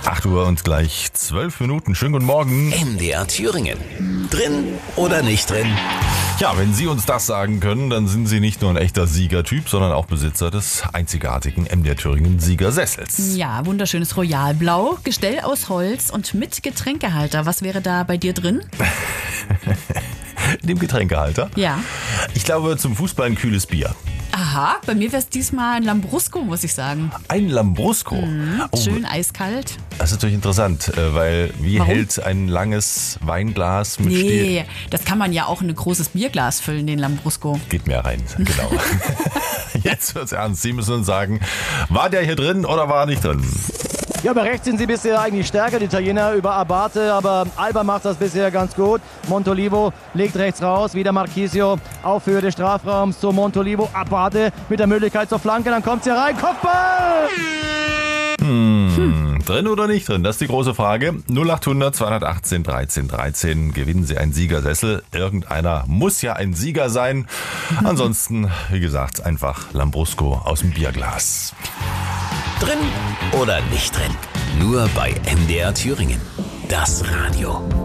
8 Uhr und gleich 12 Minuten. Schönen guten Morgen. MDR Thüringen. Drin oder nicht drin? Ja, wenn Sie uns das sagen können, dann sind Sie nicht nur ein echter Siegertyp, sondern auch Besitzer des einzigartigen MDR Thüringen Siegersessels. Ja, wunderschönes Royalblau, Gestell aus Holz und mit Getränkehalter. Was wäre da bei dir drin? In dem Getränkehalter? Ja. Ich glaube, zum Fußball ein kühles Bier. Aha, bei mir wäre es diesmal ein Lambrusco, muss ich sagen. Ein Lambrusco? Schön eiskalt. Das ist natürlich interessant, weil wie Warum? hält ein langes Weinglas mit Stiel? Nee, das kann man ja auch in ein großes Bierglas füllen, den Lambrusco. Geht mehr rein, genau. Jetzt wird's ernst. Sie müssen uns sagen, war der hier drin oder war er nicht drin? Ja, aber rechts sind sie bisher eigentlich stärker, die Italiener über Abate, aber Alba macht das bisher ganz gut. Montolivo legt rechts raus, wieder Marchisio auf Höhe des Strafraums zu Montolivo. Abate mit der Möglichkeit zur Flanke, dann kommt sie rein, Kopfball! Drin oder nicht drin? Das ist die große Frage. 0800 218 13 13. Gewinnen Sie einen Siegersessel. Irgendeiner muss ja ein Sieger sein. Ansonsten, wie gesagt, einfach Lambrusco aus dem Bierglas. Drin oder nicht drin? Nur bei MDR Thüringen. Das Radio.